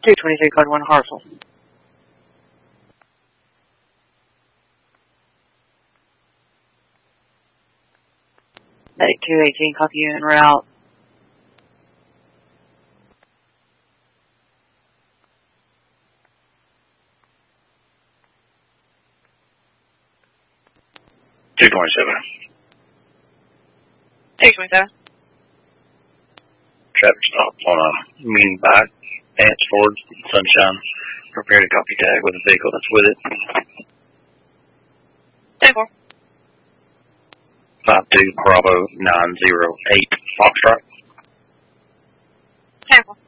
223 code 1 Hartselle. Medic 218, copy you en route. $227. Traffic stop on a mean bike, Vance Ford, Sunshine. Prepare to copy tag with a vehicle that's with it. 10-4. 52 Bravo 908 Foxtrot. 10-4.